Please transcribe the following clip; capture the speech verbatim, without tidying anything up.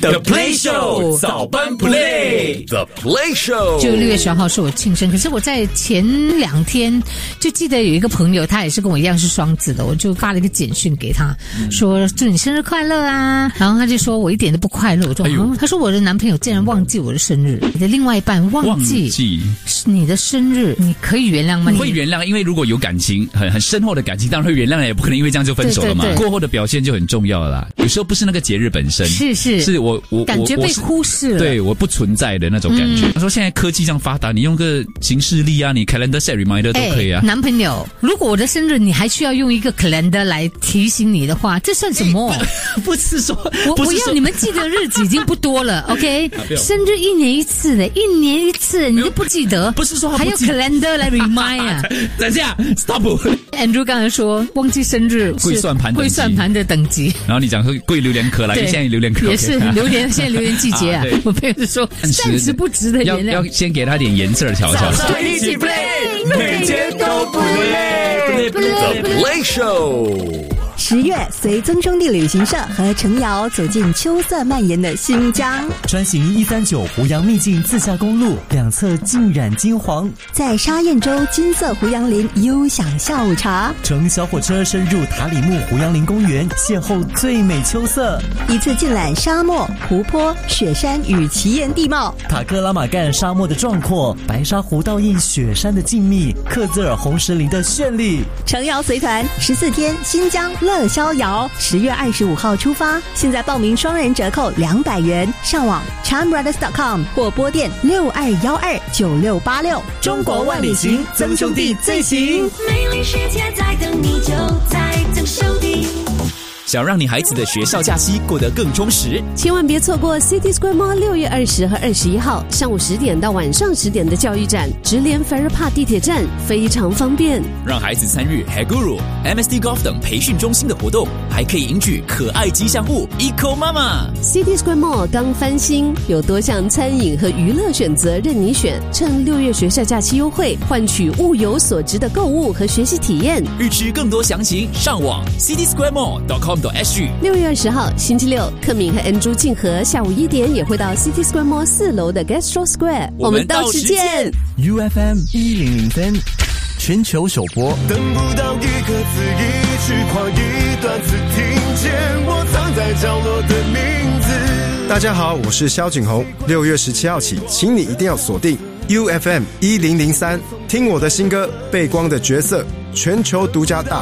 The Play Show 早班 Play The Play Show 就六月十号是我庆生，可是我在前两天就记得有一个朋友，他也是跟我一样是双子的，我就发了一个简讯给他，嗯、说祝你生日快乐啊，然后他就说我一点都不快乐，我说、哎哦、他说我的男朋友竟然忘记我的生日，你的另外一半忘记你的生日，你可以原谅吗？ 会原谅，因为如果有感情很很深厚的感情，当然会原谅，也不可能因为这样就分手了嘛。对对对，过后的表现就很重要了啦。有时候不是那个节日本身， 是是是我我感觉被忽视了， 对，我不存在的那种感觉。嗯、他说现在科技这样发达，你用个行事历啊，你 calendar set reminder 都可以啊。 男朋友，如果我的生日你还需要用一个 calendar 来提醒你的话，这算什么？ 不是说我我要你们记得日子已经不多了，OK？ 生日一年一次的，一年一次你都不记得， 不是说还有 calendar 来 remind 啊？ 等一下 ，stop。Andrew 刚才说忘记生日贵算盘贵算盘的等级， 然后你讲说贵榴莲壳来，现在榴莲壳也是榴莲，现在榴莲季节啊。我朋友说暂时不值得原谅， 要先给他点颜色瞧瞧。 早上一起 play， 每天都不累。The Play Show。 十月，随曾兄弟旅行社和程瑶走进秋色蔓延的新疆， 专行一三九胡杨秘境自驾公路，两侧浸染金黄， 在沙堰洲金色胡杨林悠享下午茶， 乘小火车深入塔里木胡杨林公园，邂逅最美秋色， 一次尽览沙漠、湖泊、雪山与奇岩地貌， 塔克拉玛干沙漠的壮阔，白沙湖倒映雪山的静谧，克孜尔红石林的绚丽。 程瑶随团十四天新疆乐逍遥，十月二十五号出发，现在报名双人折扣两百元，上网 charm brothers dot com 或拨电六二一二九六八六。 中国万里行，曾兄弟最行， 美丽世界在等你，就在曾兄弟。 想让你孩子的学校假期过得更充实， 千万别错过 City Square Mall 六月二十和二十一号上午十点到晚上十点的教育展，直连 Farrer Park 地铁站，非常方便。 让孩子参与 Haguru、M S D Golf 等培训中心的活动，还可以赢取可爱吉祥物 Eco Mama。 City Square Mall 刚翻新，有多项餐饮和娱乐选择任你选，趁六月学校假期优惠，换取物有所值的购物和学习体验。 预知更多详情，上网 city square mall dot com。 六月二十号星期六，克敏和 Andrew 静和下午一点也会到 City Square Mall 四楼的 Gastro Square， 我们到时见。 U F M 一零零三，全球首播。 等不到一个字，一句话，一段字，听见我藏在角落的名字。 大家好，我是萧景宏。六月十七号起，请你一定要锁定 U F M 一零零三，听我的新歌《背光的角色》，全球独家大